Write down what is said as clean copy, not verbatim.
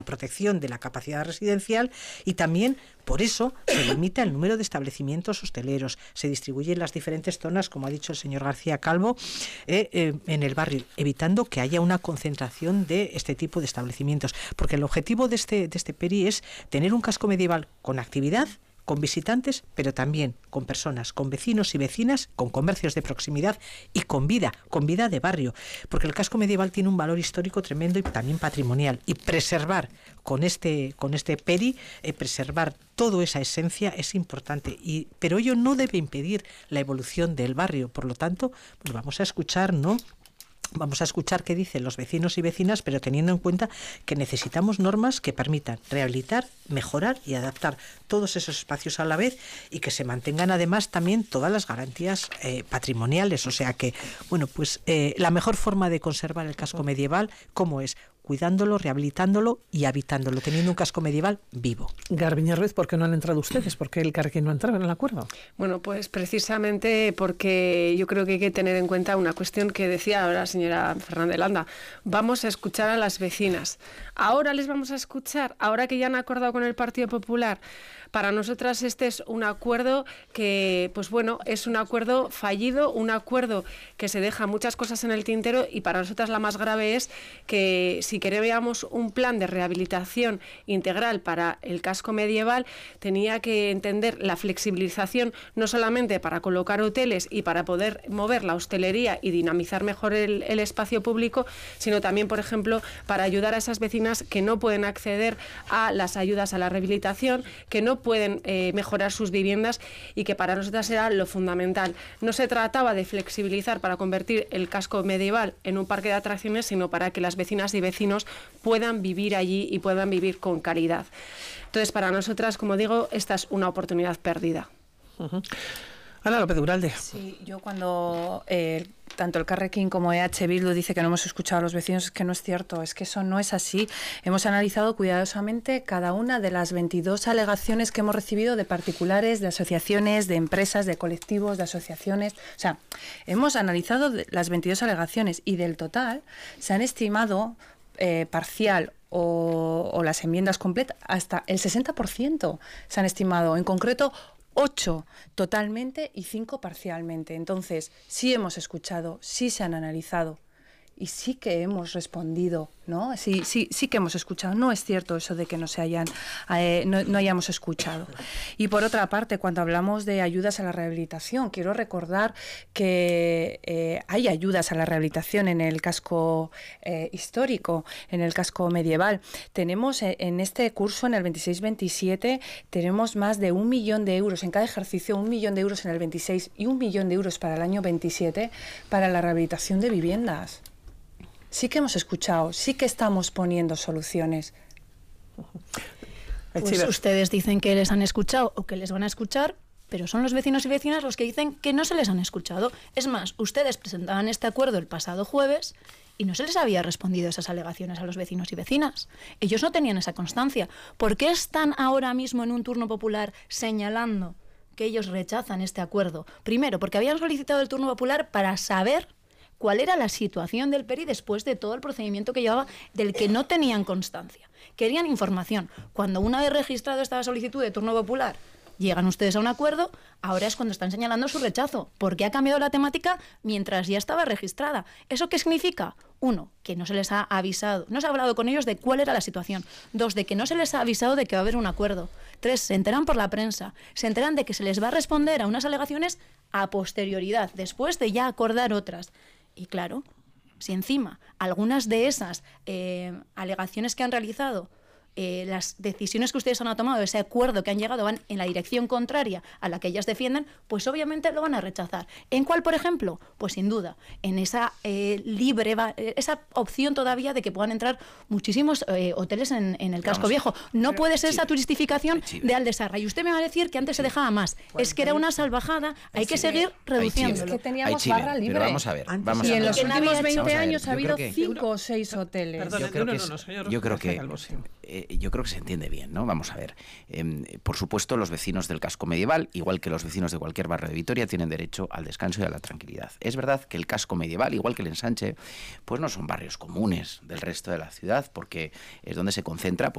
protección de la capacidad residencial, y también por eso se limita el número de establecimientos hosteleros, se distribuye en las diferentes zonas, como ha dicho el señor García Calvo, en el barrio, evitando que haya una concentración de este tipo de establecimientos, porque el objetivo de este PERI es tener un casco medieval con actividad, con visitantes, pero también con personas, con vecinos y vecinas, con comercios de proximidad y con vida de barrio, porque el casco medieval tiene un valor histórico tremendo y también patrimonial, y preservar con este PERI, preservar toda esa esencia es importante, pero ello no debe impedir la evolución del barrio. Por lo tanto, pues vamos a escuchar, ¿no? Vamos a escuchar qué dicen los vecinos y vecinas, pero teniendo en cuenta que necesitamos normas que permitan rehabilitar, mejorar y adaptar todos esos espacios a la vez, y que se mantengan además también todas las garantías patrimoniales. O sea que, bueno, pues la mejor forma de conservar el casco medieval, ¿cómo es? Cuidándolo, rehabilitándolo y habitándolo, teniendo un casco medieval vivo. Garbiñe Ruiz, ¿por qué no han entrado ustedes? ¿Por qué el Elkarrekin no ha entrado en el acuerdo? Bueno, pues precisamente porque yo creo que hay que tener en cuenta una cuestión que decía ahora la señora Fernández Landa. Vamos a escuchar a las vecinas. Ahora les vamos a escuchar, ahora que ya han acordado con el Partido Popular. Para nosotras este es un acuerdo que, pues bueno, es un acuerdo fallido, un acuerdo que se deja muchas cosas en el tintero, y para nosotras la más grave es que si queríamos un plan de rehabilitación integral para el casco medieval, tenía que entender la flexibilización no solamente para colocar hoteles y para poder mover la hostelería y dinamizar mejor el espacio público, sino también, por ejemplo, para ayudar a esas vecinas que no pueden acceder a las ayudas a la rehabilitación, que no pueden mejorar sus viviendas, y que para nosotras era lo fundamental. No se trataba de flexibilizar para convertir el casco medieval en un parque de atracciones, sino para que las vecinas y vecinos puedan vivir allí y puedan vivir con calidad. Entonces, para nosotras, como digo, esta es una oportunidad perdida. Ana López de Uralde. Sí, yo cuando tanto el Elkarrekin como EH Bildu dice que no hemos escuchado a los vecinos, es que no es cierto, es que eso no es así. Hemos analizado cuidadosamente cada una de las 22 alegaciones que hemos recibido de particulares, de asociaciones, de empresas, de colectivos, de asociaciones. O sea, hemos analizado las 22 alegaciones, y del total se han estimado parcial o las enmiendas completas hasta el 60% se han estimado. En concreto, 8 totalmente y 5 parcialmente. Entonces, sí hemos escuchado, sí se han analizado y sí que hemos respondido, ¿no? Sí que hemos escuchado. No es cierto eso de que no hayamos escuchado. Y por otra parte, cuando hablamos de ayudas a la rehabilitación, quiero recordar que hay ayudas a la rehabilitación en el casco histórico, en el casco medieval. Tenemos en este curso, en el 26-27, tenemos más de 1 millón de euros en cada ejercicio, 1 millón de euros en el 26 y 1 millón de euros para el año 27 para la rehabilitación de viviendas. Sí que hemos escuchado, sí que estamos poniendo soluciones. Pues ustedes dicen que les han escuchado o que les van a escuchar, pero son los vecinos y vecinas los que dicen que no se les han escuchado. Es más, ustedes presentaban este acuerdo el pasado jueves y no se les había respondido esas alegaciones a los vecinos y vecinas. Ellos no tenían esa constancia. ¿Por qué están ahora mismo en un turno popular señalando que ellos rechazan este acuerdo? Primero, porque habían solicitado el turno popular para saber cuál era la situación del PERI después de todo el procedimiento que llevaba, del que no tenían constancia. Querían información. Cuando una vez registrado esta solicitud de turno popular, llegan ustedes a un acuerdo, ahora es cuando están señalando su rechazo, porque ha cambiado la temática mientras ya estaba registrada. ¿Eso qué significa? 1, que no se les ha avisado, no se ha hablado con ellos de cuál era la situación. 2, de que no se les ha avisado de que va a haber un acuerdo. 3, se enteran por la prensa, se enteran de que se les va a responder a unas alegaciones a posterioridad, después de ya acordar otras. Y claro, si encima algunas de esas alegaciones que han realizado, las decisiones que ustedes han tomado, ese acuerdo que han llegado, van en la dirección contraria a la que ellas defienden, pues obviamente lo van a rechazar. ¿En cuál, por ejemplo? Pues sin duda, en esa esa opción todavía de que puedan entrar muchísimos hoteles en el casco viejo. No puede ser esa turistificación de Aldesarra. Y usted me va a decir que antes se dejaba más. Es que era una salvajada, hay que seguir reduciéndolo. Es que teníamos barra libre. Pero vamos a ver. Y en los últimos 20 años ha habido 5 o 6 hoteles. Yo creo que se entiende bien, ¿no? Vamos a ver. Por supuesto, los vecinos del casco medieval, igual que los vecinos de cualquier barrio de Vitoria, tienen derecho al descanso y a la tranquilidad. Es verdad que el casco medieval, igual que el ensanche, pues no son barrios comunes del resto de la ciudad, porque es donde se concentra